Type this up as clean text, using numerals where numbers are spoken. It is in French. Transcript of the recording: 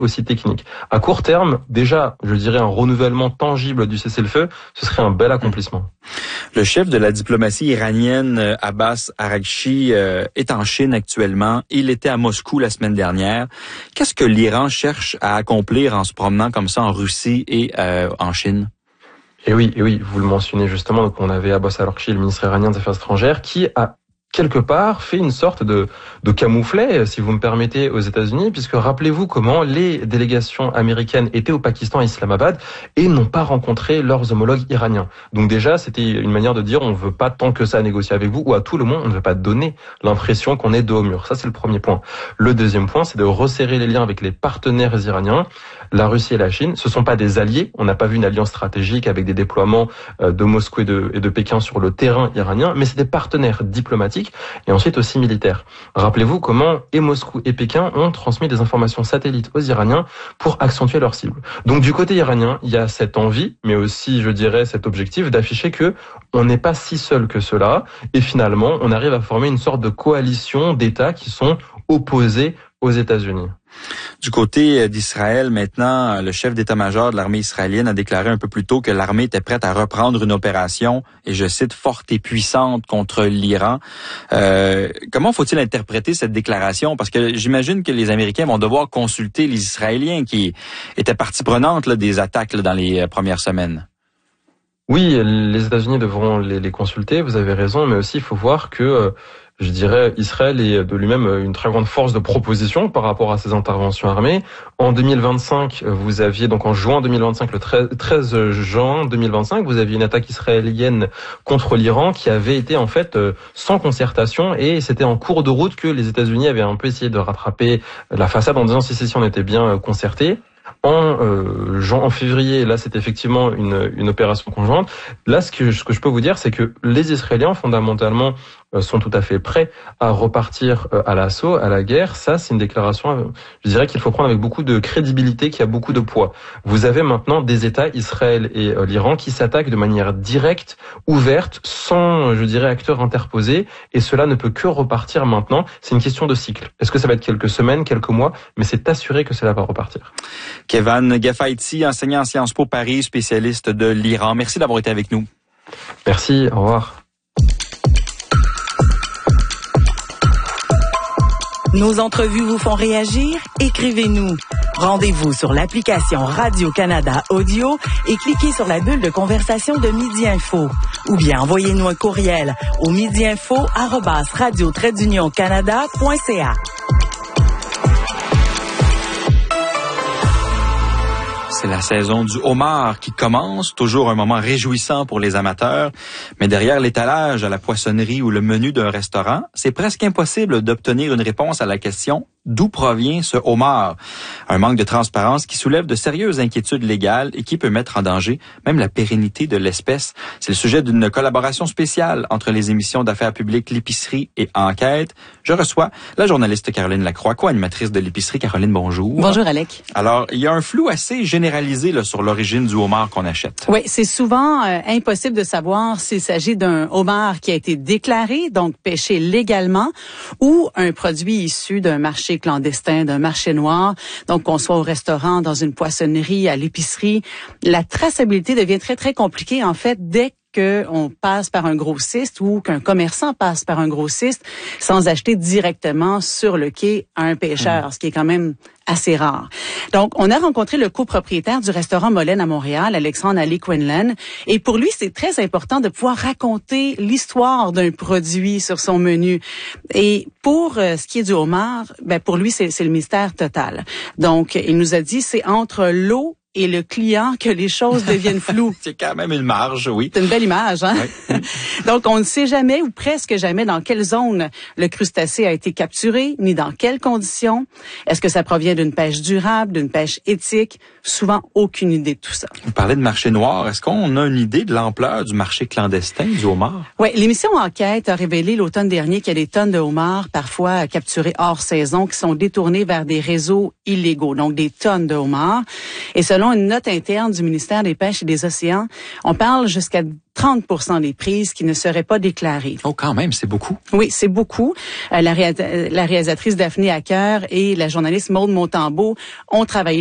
aussi technique. À court terme, déjà, je dirais un renouvellement tangible du cessez-le-feu, ce serait un bel accomplissement. Le chef de la diplomatie iranienne, Abbas Araghchi, est en Chine actuellement. Il était à Moscou la semaine dernière. Qu'est-ce que l'Iran cherche à accomplir en se promenant comme ça en Russie et en Chine? Et oui, vous le mentionnez justement, donc on avait Abbas Araghchi, le ministre iranien des Affaires étrangères, qui a quelque part fait une sorte de camouflet, si vous me permettez, aux États-Unis, puisque rappelez-vous comment les délégations américaines étaient au Pakistan à Islamabad et n'ont pas rencontré leurs homologues iraniens. Donc déjà, c'était une manière de dire on ne veut pas tant que ça négocier avec vous, ou à tout le monde, on ne veut pas donner l'impression qu'on est dos au mur. Ça, c'est le premier point. Le deuxième point, c'est de resserrer les liens avec les partenaires iraniens. La Russie et la Chine, ce sont pas des alliés. On n'a pas vu une alliance stratégique avec des déploiements de Moscou et de Pékin sur le terrain iranien, mais c'est des partenaires diplomatiques et ensuite aussi militaires. Rappelez-vous comment et Moscou et Pékin ont transmis des informations satellites aux Iraniens pour accentuer leur cible. Donc du côté iranien, il y a cette envie, mais aussi, je dirais, cet objectif d'afficher que on n'est pas si seul que cela, et finalement, on arrive à former une sorte de coalition d'États qui sont opposés aux États-Unis. Du côté d'Israël, maintenant, le chef d'état-major de l'armée israélienne a déclaré un peu plus tôt que l'armée était prête à reprendre une opération, et je cite, forte et puissante contre l'Iran. Comment faut-il interpréter cette déclaration? Parce que j'imagine que les Américains vont devoir consulter les Israéliens qui étaient partie prenante des attaques dans les premières semaines. Oui, les États-Unis devront les consulter, vous avez raison, mais aussi il faut voir que je dirais, Israël est de lui-même une très grande force de proposition par rapport à ses interventions armées. En 2025, vous aviez, donc en juin 2025, le 13 juin 2025, vous aviez une attaque israélienne contre l'Iran qui avait été en fait sans concertation, et c'était en cours de route que les États-Unis avaient un peu essayé de rattraper la façade en disant si on était bien concerté. En février, là, c'est effectivement une opération conjointe. Là, ce que je peux vous dire, c'est que les Israéliens, fondamentalement, sont tout à fait prêts à repartir à l'assaut, à la guerre. Ça, c'est une déclaration, je dirais, qu'il faut prendre avec beaucoup de crédibilité, qui a beaucoup de poids. Vous avez maintenant des États, Israël et l'Iran, qui s'attaquent de manière directe, ouverte, sans, je dirais, acteurs interposés, et cela ne peut que repartir maintenant. C'est une question de cycle. Est-ce que ça va être quelques semaines, quelques mois, mais c'est assuré que cela va repartir. Kevan Gafaïti, enseignant à Sciences Po Paris, spécialiste de l'Iran. Merci d'avoir été avec nous. Merci, au revoir. Nos entrevues vous font réagir? Écrivez-nous. Rendez-vous sur l'application Radio-Canada Audio et cliquez sur la bulle de conversation de Midi Info. Ou bien envoyez-nous un courriel au midiinfo@radio-canada.ca. C'est la saison du homard qui commence, toujours un moment réjouissant pour les amateurs. Mais derrière l'étalage à la poissonnerie ou le menu d'un restaurant, c'est presque impossible d'obtenir une réponse à la question « D'où provient ce homard ?» Un manque de transparence qui soulève de sérieuses inquiétudes légales et qui peut mettre en danger même la pérennité de l'espèce. C'est le sujet d'une collaboration spéciale entre les émissions d'affaires publiques L'Épicerie et Enquête. Je reçois la journaliste Caroline Lacroix, co-animatrice de L'Épicerie. Caroline, bonjour. Bonjour, Alec. Alors, il y a un flou assez généralisé sur l'origine du homard qu'on achète. Oui, c'est souvent impossible de savoir s'il s'agit d'un homard qui a été déclaré, donc pêché légalement, ou un produit issu d'un marché clandestin, d'un marché noir. Donc, qu'on soit au restaurant, dans une poissonnerie, à l'épicerie, la traçabilité devient très, très compliquée, en fait, dès qu'on passe par un grossiste ou qu'un commerçant passe par un grossiste sans acheter directement sur le quai à un pêcheur, ce qui est quand même assez rare. Donc, on a rencontré le copropriétaire du restaurant Molène à Montréal, Alexandre Ali Quinlan, et pour lui, c'est très important de pouvoir raconter l'histoire d'un produit sur son menu. Et pour ce qui est du homard, pour lui, c'est le mystère total. Donc, il nous a dit, c'est entre l'eau et le client que les choses deviennent floues. C'est quand même une marge, oui. C'est une belle image, hein? Oui. Donc, on ne sait jamais ou presque jamais dans quelle zone le crustacé a été capturé, ni dans quelles conditions. Est-ce que ça provient d'une pêche durable, d'une pêche éthique? Souvent, aucune idée de tout ça. Vous parlez de marché noir. Est-ce qu'on a une idée de l'ampleur du marché clandestin du homard? Oui, l'émission Enquête a révélé l'automne dernier qu'il y a des tonnes de homards, parfois capturés hors saison, qui sont détournés vers des réseaux illégaux. Donc, des tonnes de homards. Et selon selon une note interne du ministère des Pêches et des Océans, on parle jusqu'à 30% des prises qui ne seraient pas déclarées. Oh, quand même, c'est beaucoup. Oui, c'est beaucoup. La réalisatrice Daphné Hacker et la journaliste Maude Montembeault ont travaillé